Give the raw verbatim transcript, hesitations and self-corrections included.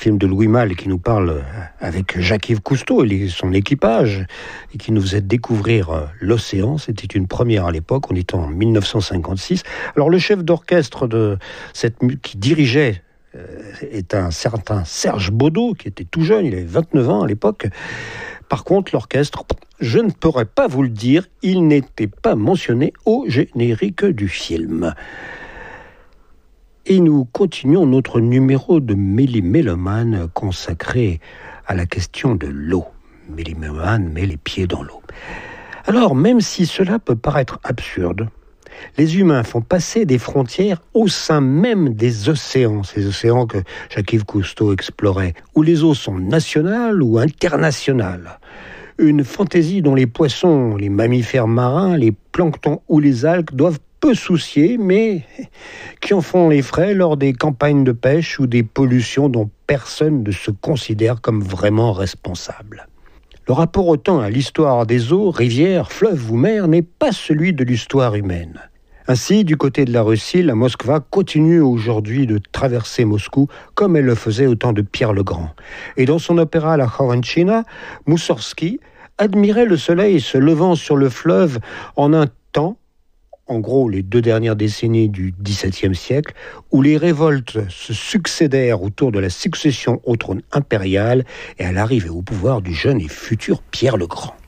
film de Louis Malle qui nous parle avec Jacques-Yves Cousteau et son équipage et qui nous faisait découvrir l'océan. C'était une première à l'époque, on était en mille neuf cent cinquante-six. Alors le chef d'orchestre de cette qui dirigeait est un certain Serge Baudot, qui était tout jeune, il avait vingt-neuf ans à l'époque. Par contre, l'orchestre, je ne pourrais pas vous le dire, il n'était pas mentionné au générique du film. Et nous continuons notre numéro de Méli-Mélomane consacré à la question de l'eau. Méli-Mélomane met les pieds dans l'eau. Alors, même si cela peut paraître absurde, les humains font passer des frontières au sein même des océans, ces océans que Jacques-Yves Cousteau explorait, où les eaux sont nationales ou internationales. Une fantaisie dont les poissons, les mammifères marins, les planctons ou les algues doivent peu soucier, mais qui en font les frais lors des campagnes de pêche ou des pollutions dont personne ne se considère comme vraiment responsable. Le rapport au temps à l'histoire des eaux, rivières, fleuves ou mers n'est pas celui de l'histoire humaine. Ainsi, du côté de la Russie, la Moskva continue aujourd'hui de traverser Moscou comme elle le faisait au temps de Pierre le Grand. Et dans son opéra La Khovanchina, Moussorgsky admirait le soleil se levant sur le fleuve en un temps, en gros les deux dernières décennies du dix-septième siècle, où les révoltes se succédèrent autour de la succession au trône impérial et à l'arrivée au pouvoir du jeune et futur Pierre le Grand.